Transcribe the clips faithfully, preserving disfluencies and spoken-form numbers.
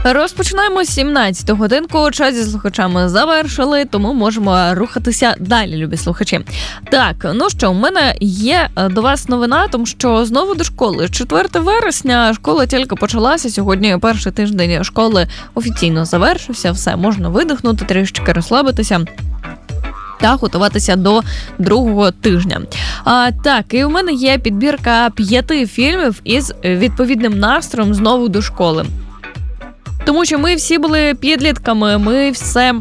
Розпочинаємо сімнадцяту годинку, час зі слухачами завершили, тому можемо рухатися далі, любі слухачі. Так, ну що, у мене є до вас новина, тому що знову до школи. четвертого вересня, школа тільки почалася, сьогодні перший тиждень школи офіційно завершився, все, можна видихнути, трішечки розслабитися та готуватися до другого тижня. А, так, і у мене є підбірка п'яти фільмів із відповідним настроєм знову до школи. Тому що ми всі були підлітками, ми все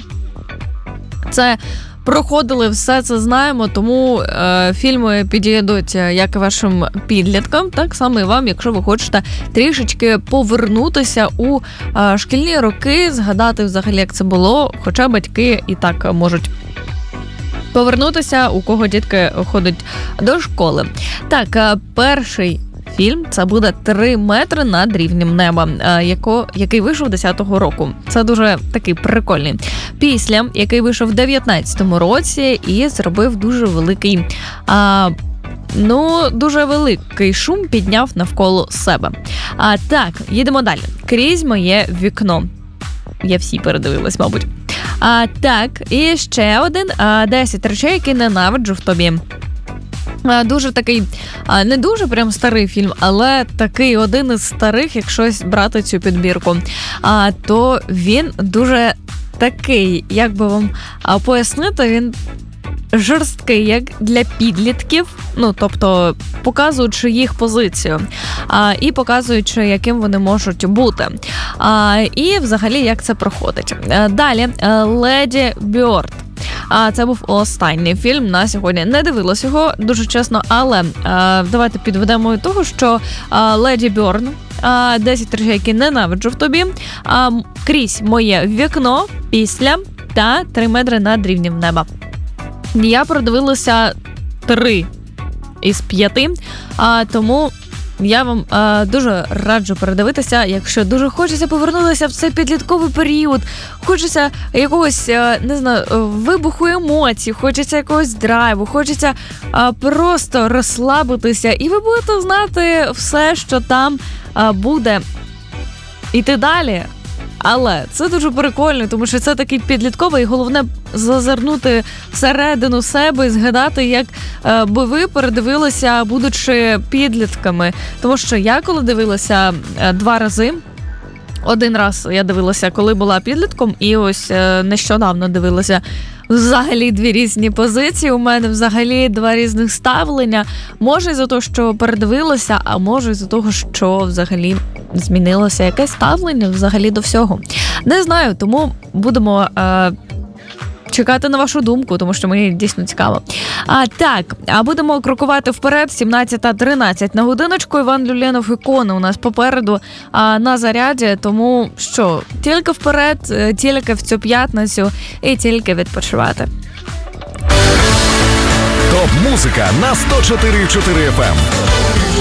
це проходили, все це знаємо, тому е, фільми підійдуть як вашим підліткам, так само і вам, якщо ви хочете трішечки повернутися у е, шкільні роки, згадати взагалі, як це було, хоча батьки і так можуть повернутися, у кого дітки ходять до школи. Так, е, перший фільм це буде «Три метри над рівнем неба», яко, який вийшов десятого року. Це дуже такий прикольний. Після, який вийшов в дев'ятнадцятому році і зробив дуже великий, а, ну, дуже великий шум підняв навколо себе. А так, їдемо далі. «Крізь моє вікно». Я всі передивилась, мабуть. А так, і ще один «десять речей, які ненавиджу в тобі». Дуже такий, не дуже прям старий фільм, але такий один із старих, якщо брати цю підбірку, то він дуже такий, як би вам пояснити, він жорсткий, як для підлітків, ну, тобто показуючи їх позицію і показуючи, яким вони можуть бути. І взагалі, як це проходить. Далі, «Леді Бьорд». А це був останній фільм на сьогодні. Не дивилась його, дуже чесно, але а, давайте підведемо до того, що «Леді Бьорн», «десять речей, які ненавиджу в тобі», а, «Крізь моє вікно», «Після» та «Три метри над рівнем неба». Я продивилася три із п'яти, а, тому я вам е, дуже раджу передивитися, якщо дуже хочеться повернутися в цей підлітковий період, хочеться якогось, е, не знаю, вибуху емоцій, хочеться якогось драйву, хочеться е, просто розслабитися, і ви будете знати все, що там е, буде іти далі. Але це дуже прикольно, тому що це такий підлітковий, і головне зазирнути всередину себе і згадати, як е, би ви передивилися, будучи підлітками. Тому що я коли дивилася е, два рази, один раз я дивилася, коли була підлітком, і ось е, нещодавно дивилася взагалі дві різні позиції, у мене взагалі два різних ставлення. Може із-за того, що передивилася, а може із-за того, що взагалі змінилося якесь ставлення взагалі до всього. Не знаю, тому будемо е, чекати на вашу думку, тому що мені дійсно цікаво. А так, а будемо крокувати вперед. сімнадцята тринадцять на годиночку. Іван Люленов і Кони у нас попереду а, на заряді, тому що тільки вперед, тільки в цю п'ятницю і тільки відпочивати. Топ-музика на сто чотири і чотири еф ем.